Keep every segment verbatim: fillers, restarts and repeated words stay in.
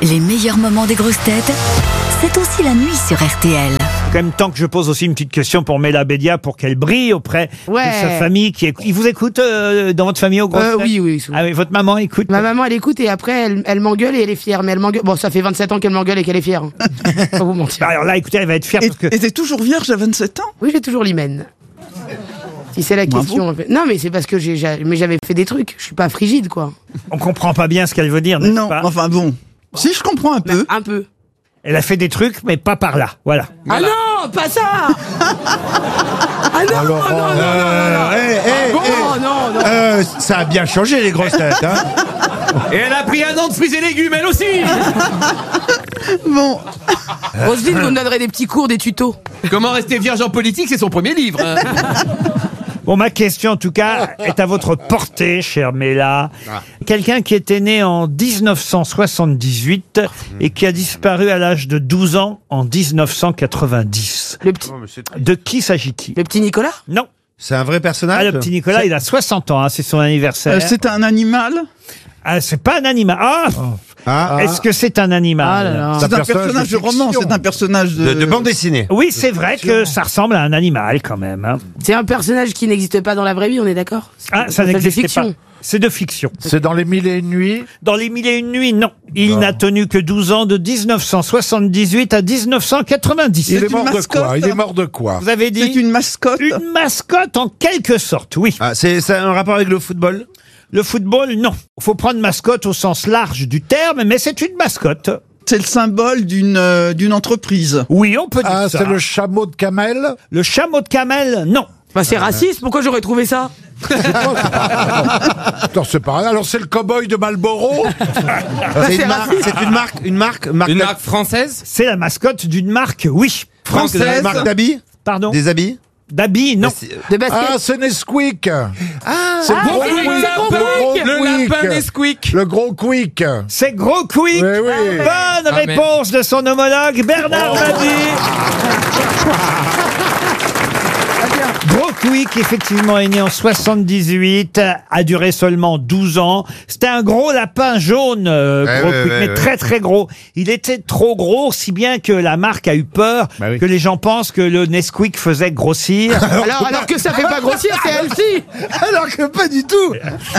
Les meilleurs moments des grosses têtes, c'est aussi la nuit sur R T L. Quand même temps que je pose aussi une petite question pour Mela Bédia pour qu'elle brille auprès Ouais. de sa famille qui écoute. Il vous écoute euh, dans votre famille au grosses Euh, têtes oui, oui, souvent. Ah oui, votre maman écoute. Ma maman, elle écoute et après, elle, elle m'engueule et elle est fière. Mais elle m'engueule. Bon, ça fait vingt-sept ans qu'elle m'engueule et qu'elle est fière. hein. Pas vous mentir. Bah alors là, écoutez, elle va être fière Et parce que et t'es toujours vierge à vingt-sept ans? Oui, j'ai toujours l'hymen. Si c'est la Bravo. question. en fait. Non, mais c'est parce que j'ai, j'ai- mais j'avais fait des trucs. Je suis pas frigide, quoi. on comprend pas bien ce qu'elle veut dire, n'est-ce Non, pas enfin bon. Si, je comprends un peu. Un peu. Elle a fait des trucs, mais pas par là. Voilà. Ah non, pas ça. Ah non, non, non, non, non, non, non. Eh, eh, Bon, eh, non, non. euh, ça a bien changé les grosses têtes, hein. Et elle a pris un an de fruits et légumes, elle aussi. Bon, Roselyne vous donnerait des petits cours, des tutos. Comment rester vierge en politique, c'est son premier livre. hein. Bon, ma question, en tout cas, est à votre portée, chère Mela. Quelqu'un qui était né en dix-neuf cent soixante-dix-huit et qui a disparu à l'âge de douze ans en dix-neuf cent quatre-vingt-dix. Le petit, De qui s'agit-il? le petit Nicolas. Non. C'est un vrai personnage. Ah, le petit Nicolas, il a soixante ans, hein, c'est son anniversaire. euh, c'est un animal? Ah, c'est pas un animal. Ah, Ah, est-ce que c'est un animal? Ah là là. C'est un personnage personnage de de roman, fiction. c'est un personnage de... de, de bande dessinée. Oui, c'est vrai que ça ressemble à un animal quand même. hein. C'est un personnage qui n'existe pas dans la vraie vie, on est d'accord? Ah, C'est ça un personnage de n'existe pas. fiction. C'est de fiction. C'est dans les mille et une nuits. Dans les mille et une nuits, non. Il n'a tenu que douze ans, de dix-neuf cent soixante-dix-huit à dix-neuf cent quatre-vingt-dix. Il C'est est mort une de mascotte. quoi Il est mort de quoi Vous avez dit C'est une mascotte? Une mascotte en quelque sorte, oui. Ah, c'est c'est un rapport avec le football. Le football, non. Faut prendre mascotte au sens large du terme, mais c'est une mascotte. C'est le symbole d'une euh, d'une entreprise. Oui, on peut dire Ah, ça. c'est le chameau de Camel. Le chameau de camel, non. Bah, c'est raciste, pourquoi j'aurais trouvé ça? Attends, c'est pareil. Alors, c'est le cow-boy de Marlboro. C'est une marque. C'est une marque. Une marque. marque Une d'hab- marque française. C'est la mascotte d'une marque, oui. Française. Marque d'habits. Pardon. Des habits. D'habits, non. C'est- De basket. Ah, c'est Nesquik. Ah, C'est le gros c'est Quick. le gros Le Quick. gros Le lapin Quick. Nesquik. Le gros Quick. C'est Gros Quick. Oui, oui. Bonne Ah, réponse de son homologue Bernard Mabie. Gros Quick, effectivement, est né en soixante-dix-huit, a duré seulement douze ans. C'était un gros lapin jaune, euh, Ouais, Gros ouais, Quick, ouais, mais ouais. très très gros. Il était trop gros, si bien que la marque a eu peur Bah oui. que les gens pensent que le Nesquik faisait grossir. Alors, alors que ça fait pas grossir, c'est healthy. alors que pas du tout.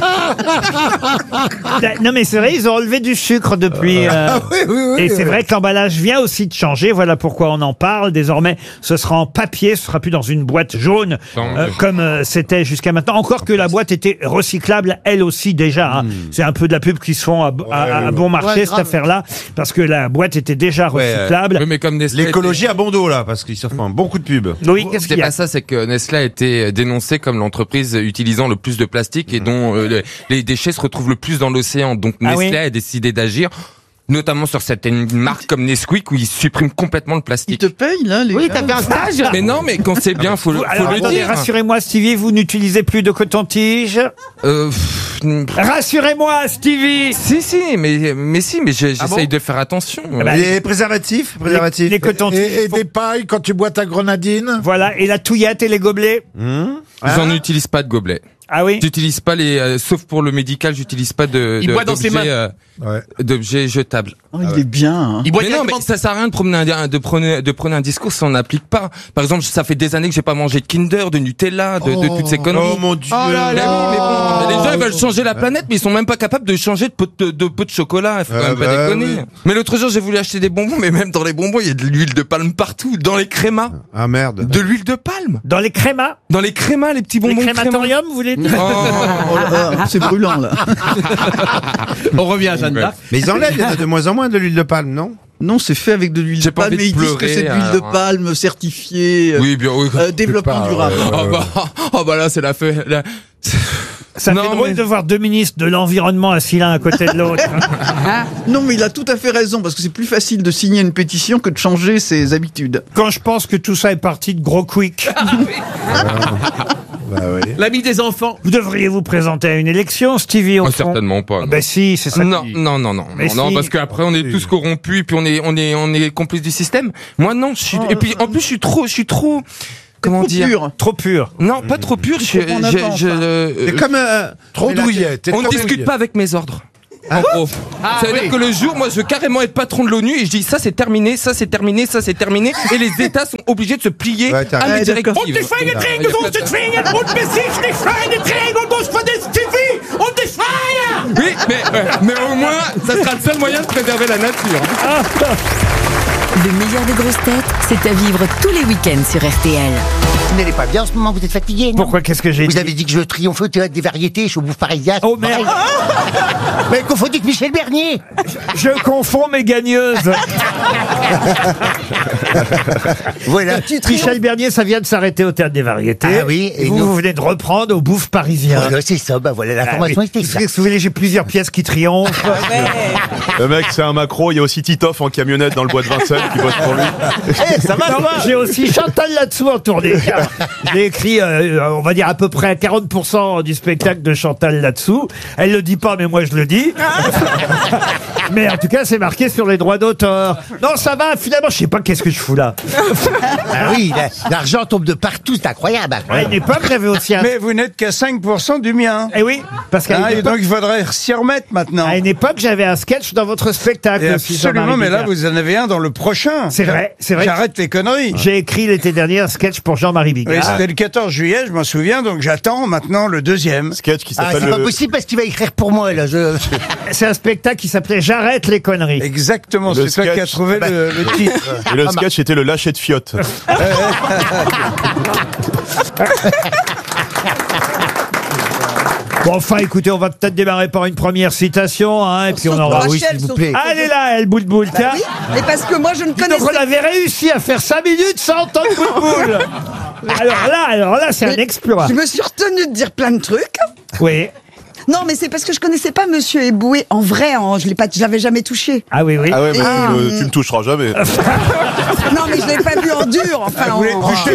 Non mais c'est vrai, ils ont enlevé du sucre depuis. euh, Oui, oui, oui. Et c'est vrai que l'emballage vient aussi de changer. Voilà pourquoi on en parle. Désormais, ce sera en papier, ce sera plus dans une boîte jaune Tant euh, mieux. comme euh, c'était jusqu'à maintenant. Encore que la boîte était recyclable, elle aussi déjà. hein. C'est un peu de la pub qui se font à, à- à bon marché Ouais, cette grave. affaire-là, parce que la boîte était déjà Ouais, recyclable. Oui, mais comme Nestlé. L'écologie à bon dos là, parce qu'ils se font un bon coup de pub. Oui, qu'est-ce C'est qu'il y a pas ça, c'est que Nestlé a été dénoncé comme l'entreprise utilisant le plus de plastique et dont euh, le- les déchets se retrouvent le plus dans l'océan. Donc Ah Nestlé oui a décidé d'agir, notamment sur certaines marques comme Nesquik où ils suppriment complètement le Ils plastique. te payent, là, les Oui, gars? t'as fait un stage. Mais non, mais quand c'est bien, faut le, Vous- faut Alors le attendez, dire. rassurez-moi Stevie, vous n'utilisez plus de coton-tige. Euh, pff, pff, Rassurez-moi Stevie. si, si, mais, mais si, mais je- j'essaye bon de faire attention. bah, Les préservatifs, Les, préservatifs. les cotons-tiges. Et, et des pailles quand tu bois ta grenadine. Voilà, et la touillette et les gobelets. J'en utilise pas de gobelet. Ah oui. J'utilise pas les, euh, sauf pour le médical, j'utilise pas de, Il de- boit dans ses d'objets, mains. euh, Ouais. d'objets jetables. Oh, il est bien, hein. Il boit Mais non, mais directement. ça sert à rien de promener un, de prôner, de prôner un discours si on n'applique pas. Par exemple, ça fait des années que j'ai pas mangé de Kinder, de Nutella, de, de toutes ces conneries. Oh mon dieu. Oh là Mais là. oui, mais bon, les gens ils veulent changer la planète, mais ils sont même pas capables de changer de pot de, de, pot de chocolat. Il faut quand Ah même pas bah déconner. oui. Mais l'autre jour, j'ai voulu acheter des bonbons, mais même dans les bonbons, il y a de l'huile de palme partout. Dans les crémas, Ah merde. de l'huile de palme. Dans les crémas. Dans les crémas, les petits Les bonbons. crématoriums, vous voulez dire? Oh. Oh là là, c'est brûlant, là. On revient à Jeanne d'Arc. Mais ils enlèvent, il y en a de moins en moins de l'huile de palme, non? Non, c'est fait avec de l'huile de J'ai pas palme, envie mais de ils disent que pleurer, c'est de l'huile de alors, hein. palme certifiée, euh, Oui, bien, oui. euh, développement pas, durable. euh, Oh bah, oh bah là, c'est la fête. là. Ça Non, fait drôle mais- de voir deux ministres de l'environnement assis l'un à côté de l'autre. Non, mais il a tout à fait raison, parce que c'est plus facile de signer une pétition que de changer ses habitudes. Quand je pense que tout ça est parti de Gros Quick. Bah oui. L'ami des enfants. Vous devriez vous présenter à une élection, Stevie, au Oh, fond. certainement pas. Ah non. ben si, c'est ça. Non, qui- non, non, non, Mais non, non, si. parce qu'après on est tous corrompus, puis on est, on est, on est complices du système. Moi non, je suis, et puis en plus je suis trop, je suis trop, comment Trop dire, pur. Trop pur. non, pas trop pur. Je, trop en je, avant, je- enfin. euh, C'est comme euh, Trop mais là, douillet. t'es on ne trop discute douillet. pas avec mes ordres. En gros. Ah, ça veut oui. dire que le jour, moi, je veux carrément être patron de l'ONU et je dis ça c'est terminé, ça c'est terminé, ça c'est terminé, et les États sont obligés de se plier Ouais, t'as à mes raison. directives. Und die Feierträge Ouais. und die Zwingen und besicht die Feierträge und uns von des T V und des Feier! Oui, mais, euh, mais au moins, ça sera le seul moyen de préserver la nature. Le meilleur des grosses têtes, c'est à vivre tous les week-ends sur R T L. Vous n'allez pas bien en ce moment, vous êtes fatigué, non? Pourquoi, qu'est-ce que j'ai Vous dit? avez dit que je triomphais au théâtre des variétés, je suis au bouffe parisien. Oh merde! Mais confondez que Michel Bernier. Je confonds mes gagneuses. Voilà. Michel Bernier, ça vient de s'arrêter au Théâtre des Variétés. Ah oui, et et vous, nous- vous venez de reprendre au Bouffe Parisien. Voilà, c'est ça, bah voilà, Ah l'information oui. était ça. Qu'est-ce que vous voulez, j'ai plusieurs pièces qui triomphent. Le mec, c'est un macro. Il y a aussi Titoff en camionnette dans le bois de Vincennes qui bosse pour lui. Ça va, j'ai aussi Chantal là-dessous en tournée. J'ai écrit, euh, on va dire à peu près quarante pour cent du spectacle de Chantal là-dessous. Elle le dit pas, mais moi je le dis. Mais en tout cas, c'est marqué sur les droits d'auteur. Non, ça va, finalement, je sais pas qu'est-ce que je fous là. Ah oui, la- l'argent tombe de partout, c'est incroyable. À une époque, j'avais aussi un... Mais vous n'êtes qu'à cinq pour cent du mien. Eh oui, parce qu'à Hein, une et époque, donc il faudrait s'y remettre maintenant. à une époque, j'avais un sketch dans votre spectacle. Et aussi, absolument, Jean-Marie mais là Bigard. vous en avez un dans le prochain. C'est vrai, c'est vrai. J'arrête les conneries. J'ai écrit l'été dernier un sketch pour Jean-Marie Oui, Bigard. c'était le quatorze juillet, je m'en souviens, donc j'attends maintenant le deuxième. Sketch qui Ah, s'appelle c'est pas le... possible parce qu'il va écrire pour moi, là. Je... C'est un spectacle qui s'appelait J'arrête les conneries. Exactement, Le c'est toi qui as sketch. trouvé le, le titre. Et le sketch était le lâcher de fiotte. Bon, enfin, écoutez, on va peut-être démarrer par une première citation, hein, et puis on aura... Ah oui, s'il vous plaît. Ah, elle est là, elle, bout de boule, tiens. Mais parce que moi je ne Donc on connaissais avait réussi à faire cinq minutes sans entendre bout de boule. Alors là, alors là, c'est un exploit. Je me suis retenue de dire plein de trucs. Oui. Non, mais c'est parce que je connaissais pas Monsieur Eboué en vrai. En, je l'ai pas, je l'avais jamais touché. Ah oui, oui. Ah ouais, mais Ah, tu, me, hum. tu me toucheras jamais. Non, mais je l'ai pas vu en dur. Enfin, en-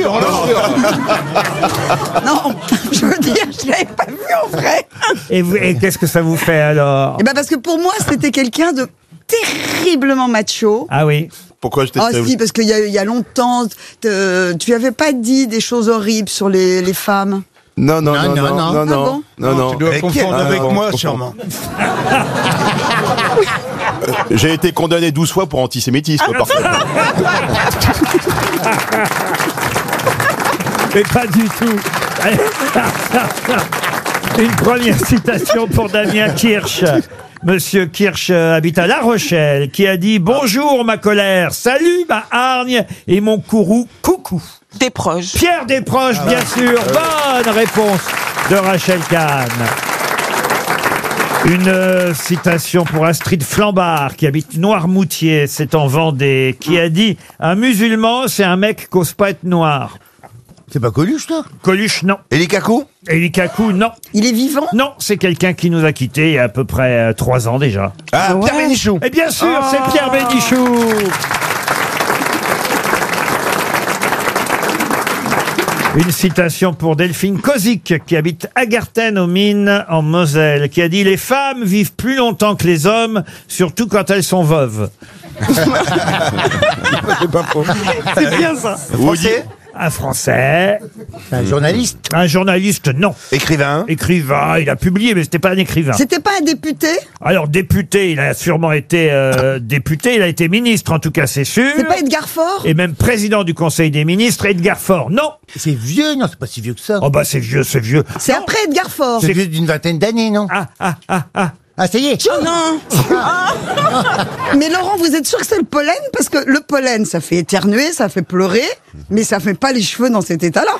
non, je veux dire, je l'avais pas vu en vrai. Et, vous- et qu'est-ce que ça vous fait alors? Et ben parce que pour moi, c'était quelqu'un de terriblement macho. Ah oui. Pourquoi je t'ai Ah fait- si, parce qu'il y a, il y a longtemps, te- tu avais pas dit des choses horribles sur les, les femmes. Non, non, Non, non, non, non, non. non, Ah non, bon non, non. Tu dois Avec confondre qui avec Ah, moi confond. sûrement. J'ai été condamné douze fois pour antisémitisme, par contre. Mais pas du tout. Une première citation pour Damien Kirsch. Monsieur Kirsch euh, habite à La Rochelle, qui a dit « Bonjour ma colère, salut ma hargne et mon courroux, coucou ». Des proches. Pierre Desproges, bien sûr. Bonne réponse de Rachel Kahn. Une euh, citation pour Astrid Flambard, qui habite Noirmoutier, c'est en Vendée, qui a dit « Un musulman, c'est un mec qui n'ose pas être noir ». C'est pas Coluche, toi? Coluche, non. Et les cacos? Et Lukaku, non. Il est vivant. Non, c'est quelqu'un qui nous a quittés il y a à peu près euh, trois ans déjà. Ah, Pierre Bénichou. Et bien sûr, c'est Pierre Bénichou. Une citation pour Delphine Kozik, qui habite Agarten aux Mines, en Moselle, qui a dit « Les femmes vivent plus longtemps que les hommes, surtout quand elles sont veuves. » C'est bien ça. Français? Un Français. Un journaliste? Un journaliste, non. Écrivain? Écrivain, il a publié, mais c'était pas un écrivain. C'était pas un député. Alors, député, il a sûrement été euh, député, il a été ministre, en tout cas, c'est sûr. C'est pas Edgar Faure. Et même président du Conseil des ministres, Edgar Faure. Non. C'est vieux? Non, c'est pas si vieux que ça. Oh bah, c'est vieux, c'est vieux. C'est après Edgar Faure. C'est vieux d'une vingtaine d'années, non? Ah, ah, ah, ah. Ah, ça y est. Oh non. Mais Laurent, vous êtes sûr que c'est le pollen? Parce que le pollen, ça fait éternuer, ça fait pleurer, mais ça fait pas les cheveux dans cet état-là.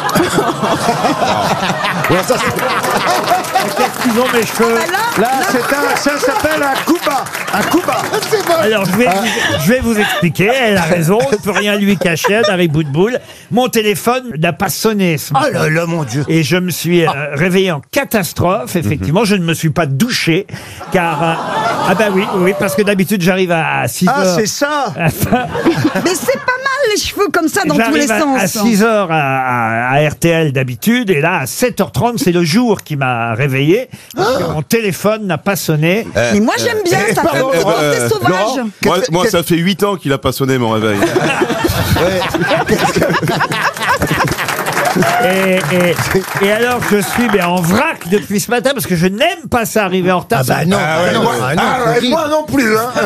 Qu'est-ce qu'ils ont, mes cheveux? Ah, là, Là, c'est un, ça s'appelle un Cuba. Un Cuba. Alors, je vais, vous, je vais vous expliquer. Elle a raison, on ne peut rien lui cacher, avec bout de boule. Mon téléphone n'a pas sonné ce matin. Oh là là, mon Dieu. Et je me suis euh, réveillé en catastrophe, effectivement. Je ne me suis pas douché, car... euh, ah bah oui, oui, parce que d'habitude, j'arrive à six Ah, heures. c'est ça. Mais c'est pas mal les cheveux comme ça dans tous les J'arrive à- à sens. six heures à, à- à R T L d'habitude, et là, à sept heures trente, c'est le jour qui m'a réveillé. Parce que mon téléphone n'a pas sonné. Mais moi j'aime bien, ça fait Euh, trop euh, côté sauvage. Moi, moi, ça fait huit ans qu'il a pas sonné mon réveil. Et, et, et alors, je suis mais en vrac depuis ce matin parce que je n'aime pas ça arriver en retard. Ah bah non, Ah ouais, non, moi, ah non, ah c'est ouais, horrible. moi non plus. Hein.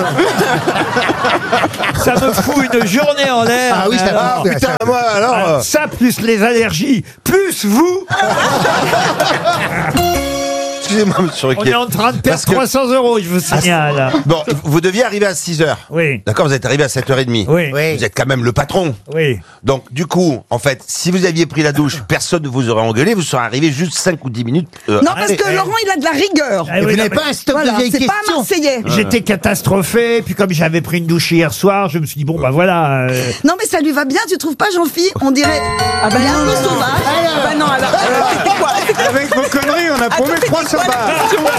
Ça me fout une journée en l'air. Ah oui, ça va. Alors, Ah, putain, moi alors. ah, euh, ça plus les allergies, plus vous, Excusez-moi, monsieur on Ruquier. est en train de perdre Parce que- trois cents euros, je vous signale. Bon, vous deviez arriver à six heures. Oui. D'accord, vous êtes arrivé à sept heures trente. Oui. Oui. Vous êtes quand même le patron. Oui. Donc, du coup, en fait, si vous aviez pris la douche, personne ne vous aurait engueulé, vous serez arrivé juste cinq ou dix minutes. euh, Non, parce que Laurent, il a de la rigueur. Ah oui, Vous non, n'avez mais- pas un stop Voilà, de vieilles c'est pas un questions. Marseillais. J'étais catastrophé, puis comme j'avais pris une douche hier soir, je me suis dit, bon, bah voilà. euh, Non, mais ça lui va bien, tu trouves pas, Jean-Philippe? On dirait. Ah bah, il est un peu sauvage. Ah bah non, alors. alors, c'était quoi C'était- Avec vos conneries, on a paumé Attends, trois c'était quoi, sorbats.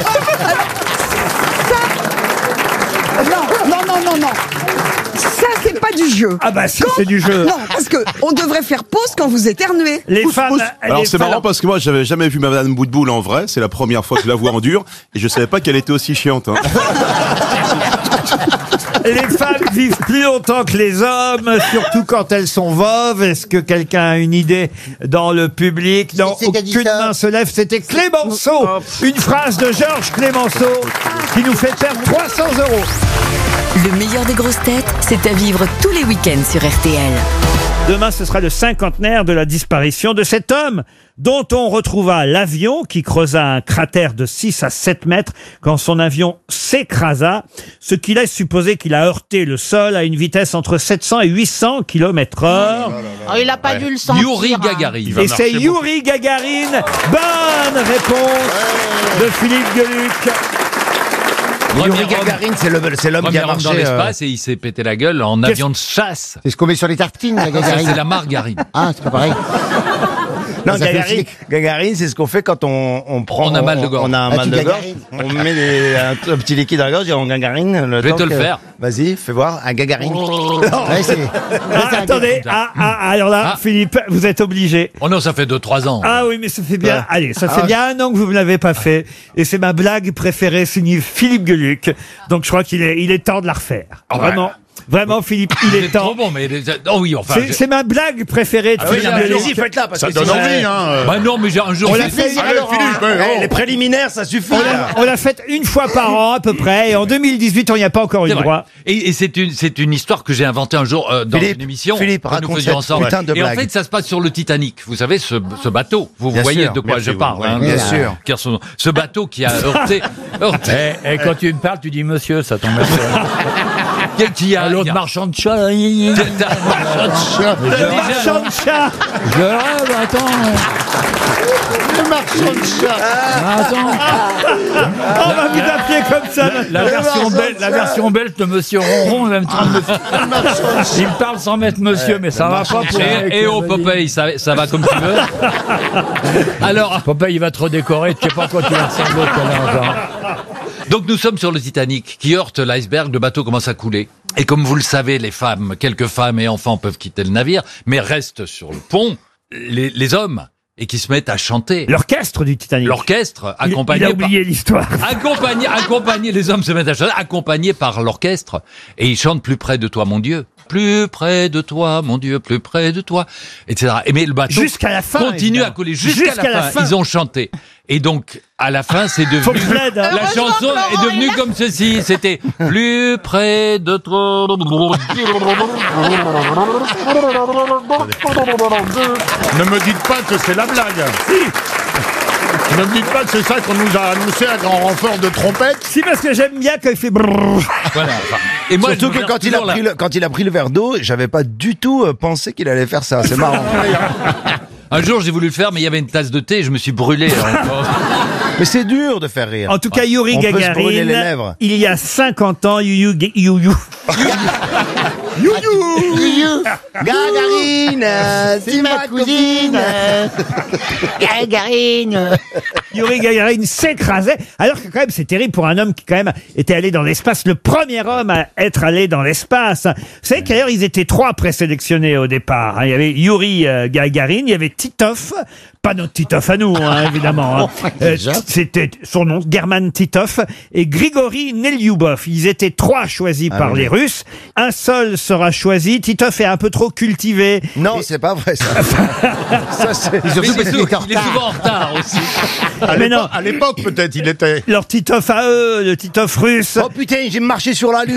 Non, non, non, non, non. Ça, c'est pas du jeu. Ah bah si, Quand- c'est du jeu. Non, parce que on devrait faire pause quand vous éternuez. Les Pousse, femmes. pousse. Alors les c'est femmes- marrant parce que moi j'avais jamais vu Madame Boutboul en vrai, c'est la première fois que je la vois en dur et je savais pas qu'elle était aussi chiante. Hein. Les femmes vivent plus longtemps que les hommes, surtout quand elles sont veuves. Est-ce que quelqu'un a une idée dans le public? Non, C'est qui a dit aucune ça main se lève. C'était Clémenceau. Une phrase de Georges Clémenceau qui nous fait perdre trois cents euros. Le meilleur des grosses têtes, c'est à vivre tous les week-ends sur R T L. Demain, ce sera le cinquantenaire de la disparition de cet homme dont on retrouva l'avion qui creusa un cratère de six à sept mètres quand son avion s'écrasa, ce qui laisse supposer qu'il a heurté le sol à une vitesse entre sept cents et huit cents kilomètres heure. Oh, il a pas dû le sentir. Yuri hein. Gagarin. Et c'est Yuri Gagarin. Bonne réponse de Philippe Gueluc. Yuri Gagarin, c'est le- c'est l'homme qui a Premier homme marché. dans euh, l'espace et il s'est pété la gueule en Qu'est-ce- avion de chasse. C'est ce qu'on met sur les tartines, la Ça, Gagarine. c'est la margarine. Ah, c'est pas pareil. Non, Ça fait Gagarine, aussi- Gagarine, c'est ce qu'on fait quand on, on prend. On a mal de gorge. On a un Ah, mal tu de gorge. gagarines. On met des- un, un petit liquide dans la gorge et on gagarine. Le Je vais temps te le que- faire. Vas-y, fais voir. Un gagarine. Ouais, c'est- Ah, attendez, ah, ah, alors là, Ah. Philippe, vous êtes obligé. Oh non, ça fait deux trois ans. Ah oui, mais ça fait bien. Ouais. Allez, ça fait Ah. bien un an que vous ne l'avez pas fait. Et c'est ma blague préférée, signée Philippe Gueluc. Donc je crois qu'il est, il est temps de la refaire. Ah ouais. Vraiment. Vraiment, Philippe, il C'est est temps. trop bon, mais oh oui, enfin. C'est- j'ai- C'est ma blague préférée de Ah oui, Philippe non, mais Gueluc. Allez-y, faites-la parce Ça que donne c'est- envie, hein. euh. Bah non, mais j'ai un jour. On l'a j'ai- fait, Allez, Philippe, Eh, ouais, oh. les préliminaires, ça suffit. on là. l'a- on l'a faite une fois par an à peu près. Et en deux mille dix-huit, on n'y a pas encore eu C'est le vrai. droit. Et, et c'est une c'est une histoire que j'ai inventée un jour euh, dans Philippe, une émission Philippe, que nous raconte faisions cette ensemble. putain de Et en blague. fait, ça se passe sur le Titanic. Vous savez ce, ce bateau. Vous Bien voyez sûr. de quoi Merci, je oui. parle. Ouais, hein, bien de- sûr. car ce, ce bateau qui a heurté, heurté. Et, quand tu me parles, tu dis monsieur, ça tombe Qui- qui a L'autre qui a- marchand de chat. Marchand de chat. Le marchand de chat. Je rêve, attends. Le marchand de chat. Attends. On va vous appeler comme ça. La version, belge, la version belge de Monsieur Ronron, il va me tremble. Il me parle sans mettre monsieur, mais ça va pas pour. Et, et oh Popeye, ça, ça va comme tu veux. Alors, Popeye, il va te redécorer, tu sais pas quoi tu vas ressembler tout à l'heure, genre. donc nous sommes sur le Titanic qui heurte l'iceberg, le bateau commence à couler. Et comme vous le savez, les femmes, quelques femmes et enfants peuvent quitter le navire, mais restent sur le pont les, les hommes et qui se mettent à chanter. L'orchestre du Titanic. L'orchestre, Il- accompagné il a oublié par... l'histoire. Accompagné, accompagné, les hommes se mettent à chanter, accompagnés par l'orchestre. Et ils chantent plus près de toi, mon Dieu. Plus près de toi, mon Dieu, plus près de toi, et cetera. Et mais le bateau Jusqu'à la fin, continue évidemment. à couler jusqu'à Jusqu'à la, la fin. fin. Ils ont chanté. Et donc, à la fin, c'est Faut devenu... que je l'aide, hein. La chanson est devenue comme ceci. C'était plus près de toi. Ne me dites pas que c'est la blague. Ne me dites pas que c'est ça qu'on nous a annoncé à grand renfort de trompette. Si, parce que j'aime bien quand il fait brrr. Voilà. Enfin, et moi, Surtout je me que verse quand il, a toujours pris là. le, quand il a pris le verre d'eau, j'avais pas du tout euh, pensé qu'il allait faire ça. C'est marrant. Un jour, j'ai voulu le faire, mais il y avait une tasse de thé et je me suis brûlé. Alors, Mais c'est dur de faire rire. En tout cas, Yuri On peut se brûler les Gagarin, lèvres. il y a cinquante ans, you, you, you, you. Youhou. Gagarine, euh, c'est ma cousine. Gagarine. Yuri Gagarin s'écrasait, alors que quand même c'est terrible pour un homme qui quand même était allé dans l'espace, le premier homme à être allé dans l'espace. Vous savez qu'ailleurs ils étaient trois présélectionnés au départ. hein. Il y avait Yuri euh, Gagarin, il y avait Titov, Pas notre Titov à nous, hein, évidemment. hein. Euh, C'était son nom, German Titov et Grigory Nelyubov. Ils étaient trois choisis Ah par oui. les Russes. Un seul sera choisi. Titov est un peu trop cultivé. Non, c'est pas vrai ça. Ça, c'est- Mais il, est sou- il est souvent en retard aussi. À Mais l'époque- non. à l'époque, peut-être, il était. Leur Titov à eux, le Titov russe. Oh putain, j'ai marché sur la lune.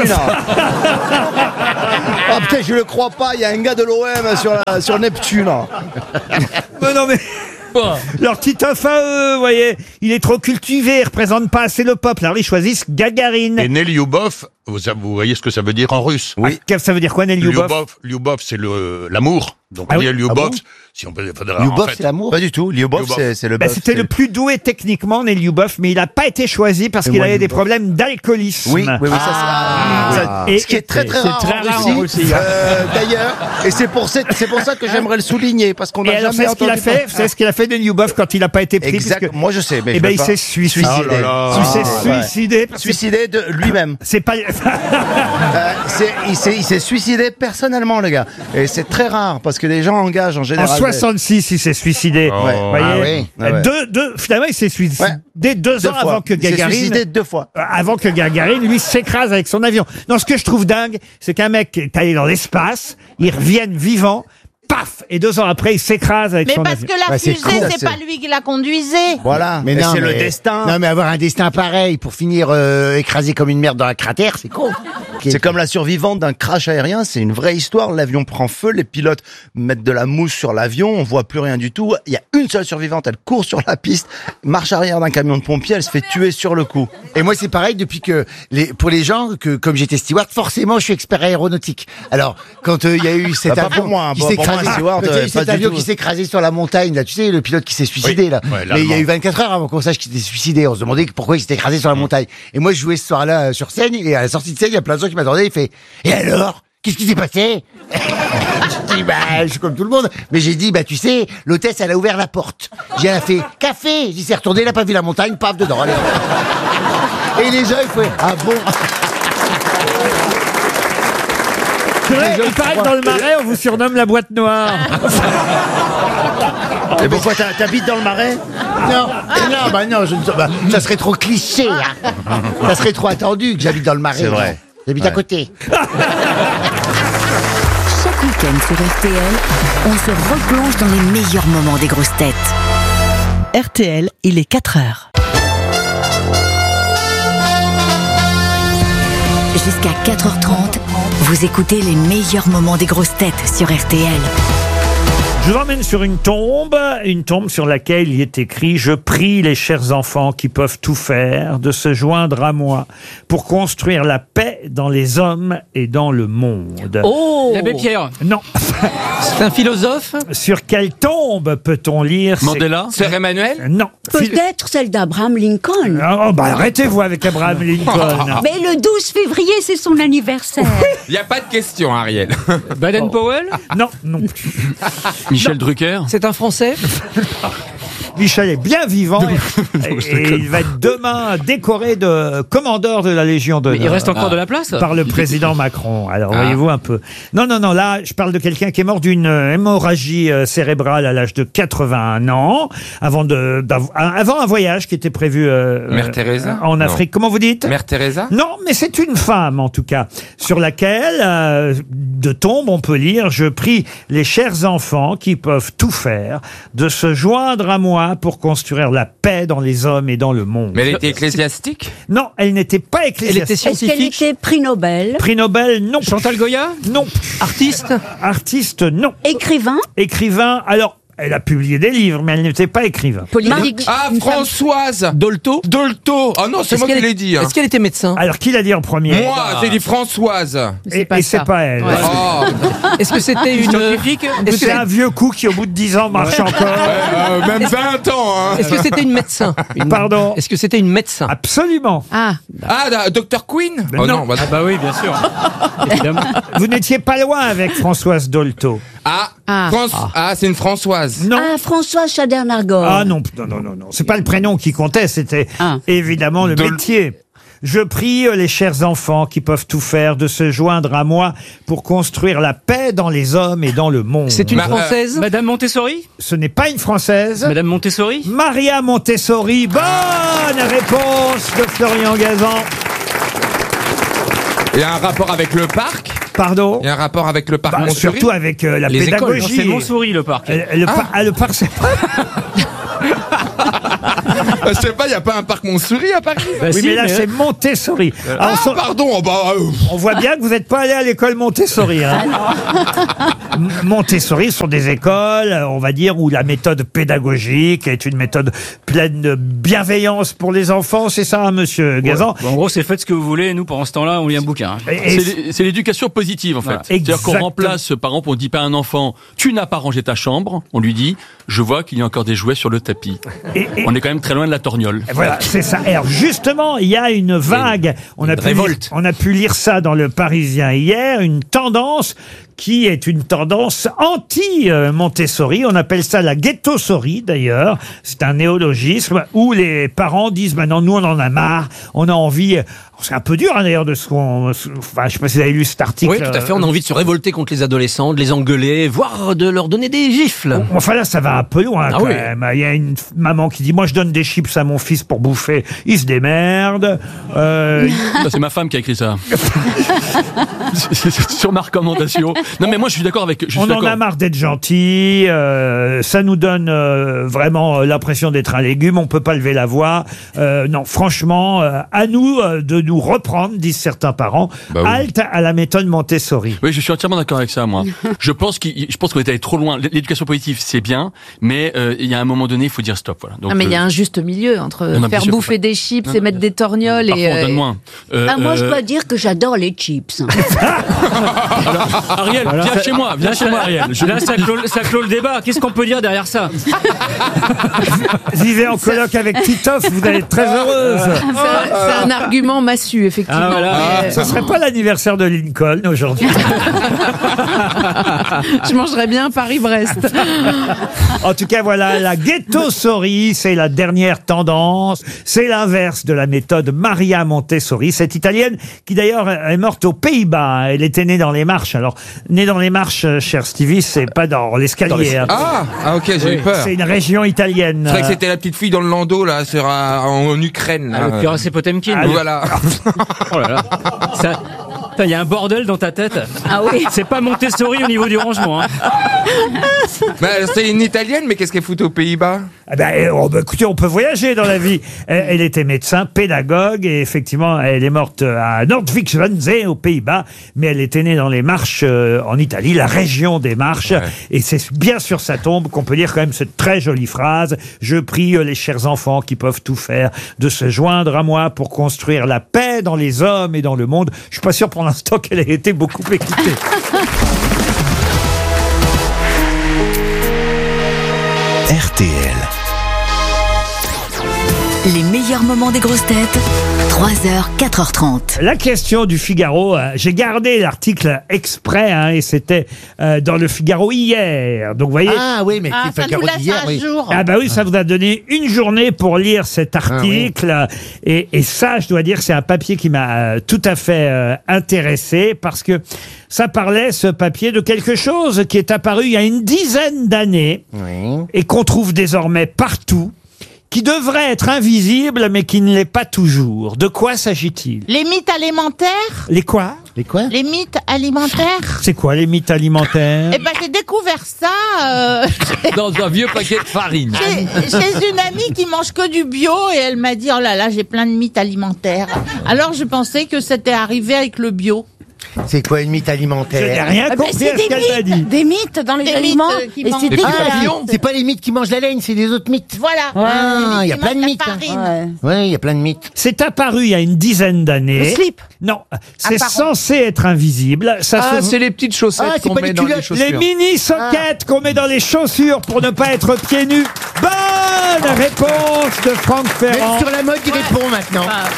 Oh putain, je le crois pas, il y a un gars de l'O M sur, la- sur Neptune. Mais non, mais... Leur Titov à eux, vous voyez, il est trop cultivé, il représente pas assez le peuple. Alors ils choisissent Gagarine. Et Nelyubov, vous, vous voyez ce que ça veut dire en russe? Oui. Ça veut dire quoi, Nelyubov? Lyubov, Lyubov, c'est le- l'amour. Donc, Ah on oui. dit Lyubov, Ah bon si on peut. faudra- Lyubov, en fait- c'est l'amour Pas du tout, Lyubov, Lyubov. c'est c'est le Ben, bœuf, c'était c'est- le plus doué techniquement, Nelyubov, mais il n'a pas été choisi parce Et qu'il moi, avait des Lyubov. problèmes d'alcoolisme. Oui, oui, oui, ça, c'est- ça- Et- ce qui est très très c'est rare, très en rare en Russie, Russie. euh, d'ailleurs, et c'est pour, cette- c'est pour ça que j'aimerais le souligner, parce qu'on Et n'a alors, jamais c'est ce qu'il a entendu fait, parler. c'est ce qu'il a fait Nelyubov quand il n'a pas été pris. Exact, puisque- moi je sais, mais Eh je ben, veux il pas. s'est suicidé. Suicidé. Oh là là. Il s'est Ah, ouais. suicidé. parce que- Suicidé de lui-même. C'est pas. Euh, c'est- il s'est il s'est suicidé personnellement, le gars. Et c'est très rare, parce que les gens engagent en En général. soixante-six, il s'est suicidé. Oh. Ouais. Vous voyez Ah oui. Ah ouais. deux, deux, finalement, il s'est suicidé Ouais. deux Deux ans fois. avant que Il s'est Gagarine. suicidé deux fois. euh, Avant que Gagarine, lui, s'écrase avec son avion. Non, ce que je trouve dingue, c'est qu'un mec est allé dans l'espace, il revienne vivant, paf, et deux ans après, il s'écrase avec Mais son parce avion. que la Bah, c'est fusée, con, ça, c'est c'est- pas lui qui la conduisait. Voilà, Mais mais non, c'est le mais- destin. Non, mais avoir un destin pareil pour finir euh, écrasé comme une merde dans la cratère, c'est con. C'est comme la survivante d'un crash aérien, c'est une vraie histoire. L'avion prend feu, les pilotes mettent de la mousse sur l'avion, on voit plus rien du tout. Il y a une seule survivante, elle court sur la piste, marche arrière d'un camion de pompiers, elle se fait tuer sur le coup. Et moi, c'est pareil depuis que, les, pour les gens, que comme j'étais steward, forcément, je suis expert aéronautique. Alors, quand euh, il y a eu cet Bah, pas avion pour moi, hein, qui pas s'est pour moi, écrasé, steward, quand il y a euh, eu pas cet du avion tout. qui s'est écrasé sur la montagne, là, tu sais, le pilote qui s'est suicidé, Oui. là. Ouais, mais il y a l'Allemand. eu vingt-quatre heures avant qu'on sache qu'il s'était suicidé. On se demandait pourquoi il s'était écrasé sur la montagne. Et moi, je jouais ce soir-là euh, sur scène, et à la sortie de scène, il y a plein de gens qui m'attendaient, il fait, et alors? Qu'est-ce qui s'est passé? Je dis, bah, je suis comme tout le monde. Mais j'ai dit, bah, tu sais, l'hôtesse, elle a ouvert la porte. J'ai elle a fait, café. J'y suis retourné, elle a pas vu la montagne, paf, dedans. Allez. Et les gens, ils font, ah bon? C'est vrai, il paraît que dans le Marais, on vous surnomme la boîte noire. Et pourquoi t'ha- t'habites dans le Marais? Non, non, bah non, je ne sais pas. Ça serait trop cliché, hein. Ça serait trop attendu que j'habite dans le Marais. C'est vrai. J'habite à Ouais. côté. Chaque week-end sur R T L, on se replonge dans les meilleurs moments des grosses têtes. R T L, il est quatre heures. Jusqu'à quatre heures trente, vous écoutez les meilleurs moments des grosses têtes sur R T L. Je vous emmène sur une tombe, une tombe sur laquelle il est écrit « Je prie les chers enfants qui peuvent tout faire de se joindre à moi pour construire la paix dans les hommes et dans le monde. » Oh L'abbé Pierre. Non. C'est un philosophe. Sur quelle tombe peut-on lire ces- Mandela. Sœur Emmanuel? Non. Phil- Peut-être celle d'Abraham Lincoln. Oh, bah arrêtez-vous avec Abraham Lincoln. Mais le douze février, c'est son anniversaire. Il n'y a pas de question, Ariel. Baden Powell. Non, non plus. Michel Drucker. C'est un Français. Michel est bien vivant et, et il va être demain décoré de commandeur de la Légion d'honneur. Mais il reste encore de la place. Par le président Macron. Alors, Ah. voyez-vous un peu. Non, non, non, là, je parle de quelqu'un qui est mort d'une euh, hémorragie euh, cérébrale à l'âge de quatre-vingt-un ans, avant, de, d'av- un- avant un voyage qui était prévu euh, Mère euh, Teresa? en Non. Afrique. Comment vous dites? Mère Teresa? Non, mais c'est une femme, en tout cas, sur laquelle, euh, de tombe, on peut lire « Je prie les chers enfants qui peuvent tout faire de se joindre à moi pour construire la paix dans les hommes et dans le monde. » Mais elle était ecclésiastique? Non, elle n'était pas ecclésiastique. était Est-ce qu'elle était prix Nobel? Prix Nobel, non. Chantal Goya. Non. Artiste. Artiste, non. Écrivain? Écrivain, alors, elle a publié des livres, mais elle n'était pas écrivain. Politique? Ah, Une femme- Françoise! Dolto. Dolto! Ah non, c'est Est-ce moi qui qu'elle l'ai est- dit. Hein. Est-ce qu'elle était médecin? Alors, qui l'a dit en premier? Moi, j'ai dit Françoise. Et, et c'est pas elle. Ouais. Oh. Est-ce que c'était une scientifique? Est-ce que C'est un vieux coup qui, au bout de dix ans, marche encore. Euh, même vingt ans. Hein. Est-ce que c'était une médecin? Une- Pardon? Est-ce que c'était une médecin? Absolument. Ah, Ah, da- Docteur Queen? Ben Oh non. bah, Ah bah oui, bien sûr. Évidemment. Vous n'étiez pas loin avec Françoise Dolto. Ah, Ah. France- ah. c'est une Françoise. Non. ah François Chader-Nargor. Ah non, non, non, non, non. C'est pas le prénom qui comptait, c'était Ah. évidemment le Dol- métier. Je prie les chers enfants qui peuvent tout faire de se joindre à moi pour construire la paix dans les hommes et dans le monde. C'est une Française Madame Montessori Ce n'est pas une Française. Madame Montessori Maria Montessori. Bonne réponse de Florian Gazan. Il y a un rapport avec le parc Pardon Il y a un rapport avec le parc Bah, Montsouris surtout avec euh, la Les écoles. pédagogie. Non, c'est Montsouris, le parc. Euh, le, par- ah, le parc, c'est Je sais pas, il n'y a pas un parc Montsouris à Paris Bah oui, si, mais là, mais- c'est Montessori. Ah, Alors, son- pardon oh, bah, euh, on voit bien que vous n'êtes pas allé à l'école Montessori. Hein. M- Montessori sont des écoles, on va dire, où la méthode pédagogique est une méthode pleine de bienveillance pour les enfants. C'est ça, hein, monsieur Gazan? Ouais. Bon, en gros, c'est faites ce que vous voulez. Nous, pendant ce temps-là, on lit un bouquin. Et- et- C'est l'é- c'est l'éducation positive en fait. Voilà. C'est-à-dire qu'on Exactement. remplace, par exemple, on dit pas à un enfant tu n'as pas rangé ta chambre, on lui dit je vois qu'il y a encore des jouets sur le tapis. Et- et- On est quand même très loin de la torgnole. Voilà, c'est ça. Et alors justement, il y a une vague. On a, pu lire, révolte. on a pu lire ça dans Le Parisien hier, une tendance qui est une tendance anti-Montessori. On appelle ça la ghettosorie, d'ailleurs. C'est un néologisme où les parents disent maintenant, nous, on en a marre, on a envie... C'est un peu dur, hein, d'ailleurs, de ce qu'on... Enfin, je sais pas si vous avez lu cet article. Oui, tout à fait. On a envie de se révolter contre les adolescents, de les engueuler, voire de leur donner des gifles. Enfin là, ça va un peu loin Ah quand oui. même. Il y a une maman qui dit, moi, je donne des chips à mon fils pour bouffer. Il se démerde. Euh, Ça, c'est ma femme qui a écrit ça. C'est- C'est sur ma recommandation. Non mais moi je suis d'accord avec. Je suis On en d'accord. a marre d'être gentil, euh, ça nous donne euh, vraiment euh, l'impression d'être un légume, on peut pas lever la voix. Euh, non, franchement, euh, à nous euh, de nous reprendre, disent certains parents. Bah oui. Halte à la méthode Montessori. Oui, je suis entièrement d'accord avec ça, moi. Je pense qu'il, je pense qu'on est allé trop loin. L'éducation positive, c'est bien, mais euh, il y a un moment donné, il faut dire stop. Voilà. Donc, Ah, mais il y a euh, un juste milieu entre non, non, bien faire sûr, bouffer faut pas- des chips Non, et non, mettre des torgnoles parfois, et. on euh, donne moins. Euh, Ah, moi, je euh, dois dire que j'adore les chips. Ariel, Voilà, viens ça- chez moi, viens là, chez ça- moi, Ariel. Je- Là, ça clôt, ça clôt le débat. Qu'est-ce qu'on peut dire derrière ça Vivez en coloc avec Titoff, vous allez être très heureuse. C'est un, c'est un argument massu, effectivement. Ah, voilà. Mais, euh, Ce serait pas l'anniversaire de Lincoln aujourd'hui. je mangerais bien Paris-Brest. En tout cas, voilà, la ghettosorie, c'est la dernière tendance. C'est l'inverse de la méthode Maria Montessori, cette italienne qui d'ailleurs est morte aux Pays-Bas. Elle était née dans les Marches. Alors, née dans les Marches, euh, cher Stevie, c'est pas dans l'escalier. hein. Ah, ah ok, j'ai eu peur. C'est une région italienne. Je croyais que c'était la petite fille dans le landau là, sur un- en Ukraine. Là. Ah, le cuirassé Potemkin. Ah, Voilà. Oh là là. Ça- Putain, il y a un bordel dans ta tête. Ah oui. C'est pas Montessori au niveau du rangement. Hein. Bah, c'est une italienne, mais qu'est-ce qu'elle fout aux Pays-Bas? Ah ben, euh, oh, bah, écoutez, on peut voyager dans la vie. Elle, elle était médecin, pédagogue, et effectivement, elle est morte à Nordwijk-Wannsee, aux Pays-Bas, mais elle était née dans les Marches euh, en Italie, la région des Marches, Ouais. et c'est bien sur sa tombe qu'on peut lire quand même cette très jolie phrase. Je prie euh, les chers enfants qui peuvent tout faire de se joindre à moi pour construire la paix dans les hommes et dans le monde. Je suis pas sûr pour l'instant qu'elle ait été beaucoup écoutée. R T L. Les meilleurs moments des grosses têtes, trois heures, quatre heures trente. La question du Figaro, euh, j'ai gardé l'article exprès, hein, et c'était euh, dans le Figaro hier. Donc vous voyez. Ah oui, mais Ah, c'est ça le nous Figaro laisse d'hier, un oui. jour. Ah bah oui, ça vous a donné une journée pour lire cet article. et, et ça, je dois dire, c'est un papier qui m'a euh, tout à fait euh, intéressé parce que ça parlait, ce papier, de quelque chose qui est apparu il y a une dizaine d'années et qu'on trouve désormais partout, qui devrait être invisible mais qui ne l'est pas toujours. De quoi s'agit-il? Les mythes alimentaires Les quoi? Les quoi? Les mythes alimentaires C'est quoi les mythes alimentaires? Eh ben, j'ai découvert ça euh, Dans un vieux paquet de farine. chez, chez une amie qui mange que du bio et elle m'a dit, oh là là, j'ai plein de mythes alimentaires. Alors, je pensais que c'était arrivé avec le bio. C'est quoi une mythe alimentaire? Je n'ai rien Ah ben, compris c'est à ce des qu'elle m'a dit. Des mythes dans les aliments. Et c'est des ah, c'est pas les mythes qui mangent la laine, c'est des autres mythes. Voilà. Ah, Les il y a mythes plein qui de mangent mythes. la hein. farine. Ouais, il y a plein de mythes. C'est apparu il y a une dizaine d'années. Le slip. Non, c'est Apparent. censé être invisible. Ça Ah, se- c'est les petites chaussettes Ah, c'est qu'on pas met les dans les culottes, chaussures. les mini sockets qu'on met dans les chaussures pour ne pas être pieds nus. Bonne réponse de Franck Ferrand. Même sur la mode, il répond maintenant. Ah,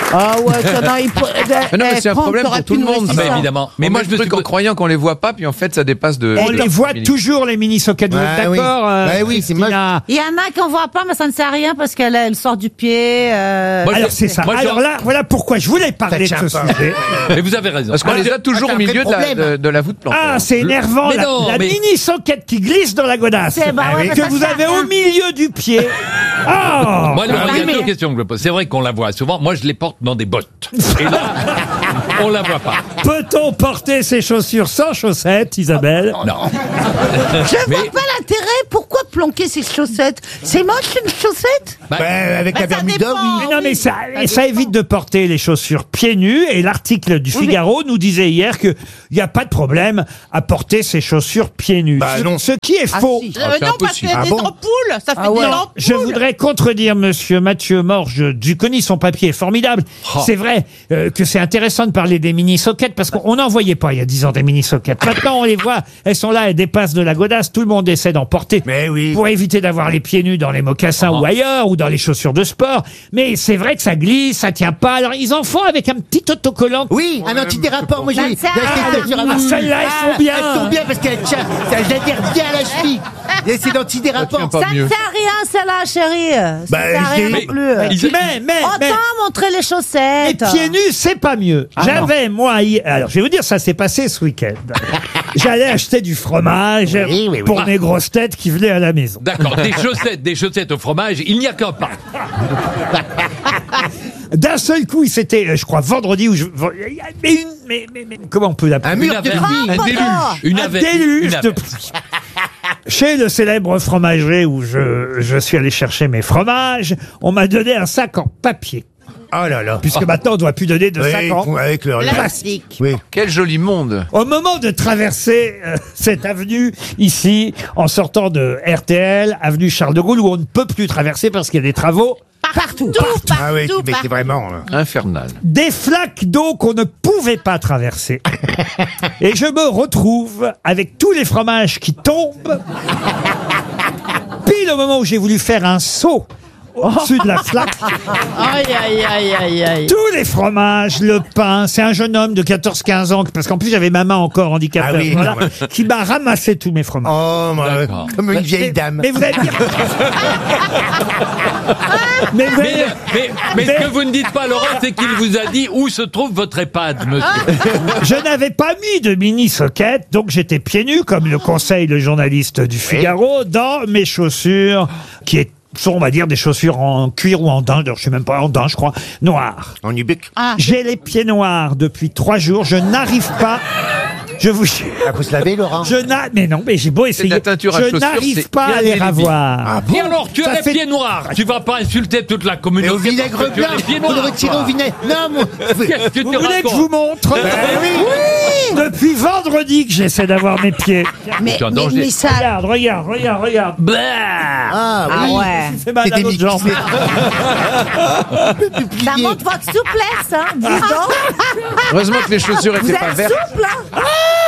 Ah ouais, ça non, il faut- Mais non, mais eh, c'est un Franck, problème t'aurais pour tout pu le nous monde. laisser ça. ça. évidemment. Mais Mais moi, moi, je je me truc suis- en croyant qu'on les voit pas, puis en fait, ça dépasse de. On les voit toujours, les mini-sockets. Vous êtes Ouais, oui. d'accord euh, Ouais, oui, c'est Christina Il y en a qu'on voit pas, mais ça ne sert à rien parce qu'elle elle sort du pied. euh, Moi, je- Alors c'est ça. Moi, je- Alors là, voilà pourquoi je voulais parler de Ça ce tient pas. sujet. Mais vous avez raison. Parce qu'on Moi, les je- a toujours Ah, au c'est un milieu de vrai la, problème. de, de la voûte plantaire. Ah, c'est énervant, Mais la, non, la mais- mini-socket qui glisse dans la godasse. C'est- bah ouais, mais que ça vous sert à avez rien. au milieu du pied. Ah Moi, Laurent, il y a mais- deux questions que je me pose. C'est vrai qu'on la voit souvent. Moi, je les porte dans des bottes. Et là, on la voit pas. Peut-on porter ses chaussures sans chaussettes, Isabelle Non. Je Mais- vois pas l'intérêt. Pourquoi planquer ses chaussettes? C'est moche une chaussette? Bah, Ouais, avec Bah, la ça Bermuda, dépend. oui. Mais non, mais ça, et ça évite de porter les chaussures pieds nus. Et l'article du Figaro nous disait hier qu'il n'y a pas de problème à porter ses chaussures pieds nus. Bah Ce- non. Ce qui est Ah, faux. si. Euh, c'est non, parce qu'il y a impossible. des Ah bon ampoules. Ça fait Ah ouais. des Non, ampoules. je voudrais contredire Monsieur Mathieu Morge Duconi, son papier est formidable. Oh. C'est vrai euh, que c'est intéressant de parler des mini-sockets parce qu'on n'en voyait pas il y a dix ans des mini-sockets. Maintenant on les voit, elles sont là, elles dépassent de la godasse, tout le monde essaie d'en porter Mais oui. pour éviter d'avoir les pieds nus dans les mocassins ou ailleurs ou dans les chaussures de sport. Mais c'est vrai que ça glisse, ça tient pas. Alors ils en font avec un petit autocollant. Oui, un antidérapant. Moi, j'ai j'ai Ça acheté sert à ça sur Ah, Amazon. celles-là, elles sont bien. Elles sont bien parce qu'elles tiennent. Ça adhère bien à la cheville. Et c'est l'antidérapant. Pas Ça ne mieux. sert à rien, celle-là, chérie. Ça Bah, ne sert à rien j'ai- non plus. Ils- Mais, mais, mais, Autant montrer les les chaussettes. pieds nus, c'est pas mieux. Ah, J'avais, moi, hi- alors je vais vous dire, ça s'est passé ce week-end. J'allais acheter du fromage Oui, oui, oui. pour mes grosses têtes qui venaient à la maison. D'accord, des chaussettes, des chaussettes au fromage, il n'y a qu'un pas. D'un seul coup, il s'était, euh, je crois, vendredi où je, mais, une, mais, mais, mais comment on peut l'appeler Un Une mur de averse, pluie. un déluge, une Un averse, déluge une de averse. pluie. Chez le célèbre fromager où je, je suis allé chercher mes fromages, on m'a donné un sac en papier. Oh là là. Puisque maintenant, on ne doit plus donner de Oui, sac en avec le Plastique. Oui. Quel joli monde. Au moment de traverser euh, cette avenue, ici, en sortant de R T L, avenue Charles de Gaulle, où on ne peut plus traverser parce qu'il y a des travaux, Partout, Ah oui, partout, mais c'est partout. vraiment. là. Infernal. des flaques d'eau qu'on ne pouvait pas traverser. Et je me retrouve avec tous les fromages qui tombent. Pile au moment où j'ai voulu faire un saut au-dessus de la flaque. Aïe, aïe, aïe, aïe, aïe. Tous les fromages, le pain, c'est un jeune homme de quatorze quinze ans, parce qu'en plus j'avais ma main encore handicapée, Ah oui. voilà, qui m'a ramassé tous mes fromages. Oh, moi, D'accord. comme une Mais- vieille dame. Mais vous allez me dire... mais vous allez Mais, dire- mais, mais Mais- ce que vous ne dites pas, Laurent, c'est qu'il vous a dit où se trouve votre EHPAD, monsieur. Je n'avais pas mis de mini-socket, donc j'étais pieds nus, comme le conseille le journaliste du Figaro, dans mes chaussures, qui est- sont, on va dire, des chaussures en cuir ou en daim, d'ailleurs, je sais même pas, en daim, je crois, noires. En Ubique. Ah. J'ai les pieds noirs depuis trois jours, je n'arrive pas... Je vous jure. Ah, faut se laver, Laurent. Je n'a... Mais non, mais j'ai beau essayer. de la teinture à je chaussures, n'arrive c'est pas bien à les délicat. ravoir. Ah bon Et alors, tu Ça as les fait- pieds noirs. Tu vas pas insulter toute la Et communauté. au vinaigre parce que tu as blanc. les pieds Faut le noirs, retirer toi. au vinaigre. Non, moi. Qu'est-ce que Vous tu voulez que je racontes vous montre oui. Depuis vendredi que j'essaie d'avoir mes pieds. Mais, C'est un mais, danger. mais ça. Regarde, regarde, regarde, regarde. Bah Ah, Ah oui. ouais. C'est mal à C'est l'autre des jambe. Ça montre votre souplesse, hein. Dis donc. Heureusement que les chaussures Vous étaient pas êtes vertes. souple, hein.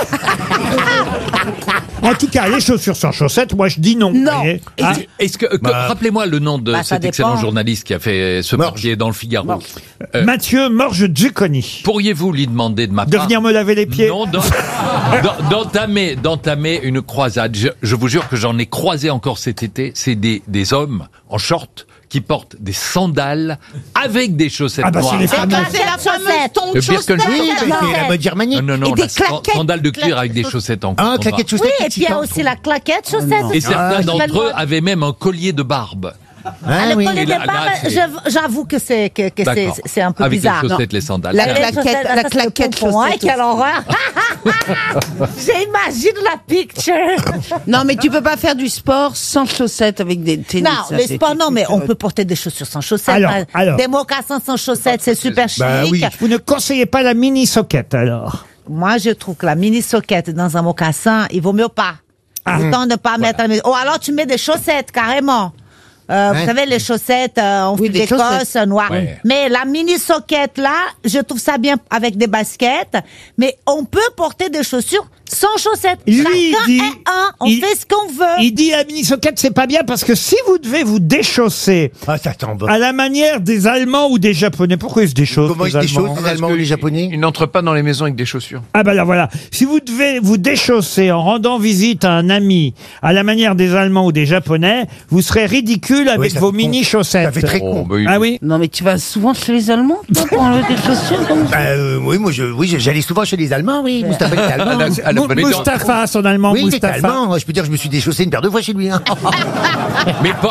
En tout cas, les chaussures sans chaussettes, moi je dis non. Non. vous voyez. Est-ce Ah, que- est-ce que, que- Bah. rappelez-moi le nom de Bah, ça cet dépend. excellent journaliste qui a fait ce Morge. papier dans le Figaro. Euh, Mathieu Morge Duconi. Pourriez-vous lui demander de ma De part venir me laver les pieds. Non, d'en- d'en- d'entamer, d'entamer une croisade. Je, je vous jure que j'en ai croisé encore cet été. C'est des, des hommes en short qui portent des sandales avec des chaussettes Ah bah, c'est noires. les C'est fameux. la- c'est la fameuse tongue Le pire que chaussette. le- Oui, mais c'est la mode germanique. Non, non, Et non, des la san- claquettes. sandales de cuir avec des Claquettes. chaussettes en Ah, en claquettes bas. Oui, chaussettes. et puis il y a aussi la claquette chaussette. Et certains Ah, d'entre je eux le- avaient même un collier de barbe. Ah, le oui. collier Et de là, barbe, là, c'est- je- j'avoue que c'est que, que c'est D'accord. c'est un peu Avec bizarre. les non. chaussettes, les sandales. La Tiens. claquette, chaussettes, la ça, c'est le claquette pompon, hein, chaussette quelle horreur. J'imagine la picture. Non, mais tu peux pas faire du sport sans chaussettes avec des tennis. Non, ça, les c'est- sports, non, mais on c'est- peut porter des chaussures sans chaussettes. Alors, hein. alors. Des mocassins sans chaussettes, c'est super chic. Bah oui. Vous ne conseillez pas la mini-socket alors? Moi, je trouve que la mini-soquette dans un mocassin, il vaut mieux pas. Ah. Autant ne pas mettre la mini- Oh, alors tu mets des chaussettes, carrément. Euh, Ouais. Vous savez, les chaussettes euh, en Oui, fil des d'Écosse, chaussettes. noires. Ouais. Mais la mini-soquette, là, je trouve ça bien avec des baskets. Mais on peut porter des chaussures Sans chaussettes. Lui, Chacun il dit- est un, on il- fait ce qu'on veut. Il dit à mini socket, c'est pas bien parce que si vous devez vous déchausser Ah, ça tombe. à la manière des Allemands ou des Japonais, pourquoi ils se déchaussent Comment les ils se déchaussent, Allemands les Allemands ou les Japonais? Ils n'entrent pas dans les maisons avec des chaussures. Ah bah là voilà, si vous devez vous déchausser en rendant visite à un ami à la manière des Allemands ou des Japonais, vous serez ridicule avec ça vos fait con. mini chaussettes. Ça fait très con. Oh, bah, il- Ah oui. Non, mais tu vas souvent chez les Allemands, toi, pour enlever tes chaussures comme ça. Bah, euh, oui, moi, je, oui, j'allais souvent chez les Allemands, oui. Moustapha était allemand. À la- à la Mou- bonne étang. Mustapha, son allemand, Oui, il était Mustapha. allemand. Je peux dire que je me suis déchaussé une paire de fois chez lui. Hein. Mais pas-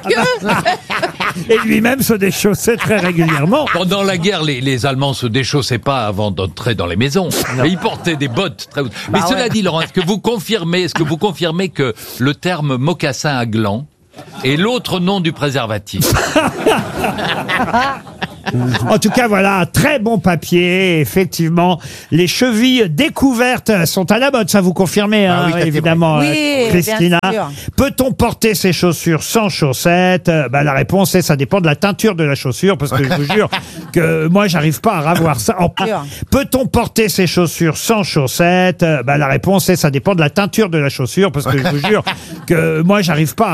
Et lui-même se déchaussait très régulièrement. pendant la guerre, les, les Allemands se déchaussaient pas avant d'entrer dans les maisons. Et ils portaient des bottes très hautes. Mais Bah cela ouais. dit, Laurent, est-ce que vous confirmez, est-ce que vous confirmez que le terme mocassin à gland est l'autre nom du préservatif? En tout cas, voilà, un très bon papier. Effectivement, les chevilles découvertes sont à la mode. Ça, vous confirmez, hein, Ah oui, ça, c'est évidemment, vrai. euh, Oui, Christina. bien sûr. Peut-on porter ses chaussures sans chaussettes? Euh, bah, la réponse est ça dépend de la teinture de la chaussure, parce que je vous jure que moi, j'arrive pas à ravoir ça. En- Sûr. Peut-on porter ses chaussures sans chaussettes? Euh, bah, la réponse est ça dépend de la teinture de la chaussure, parce que je vous jure que moi, j'arrive pas à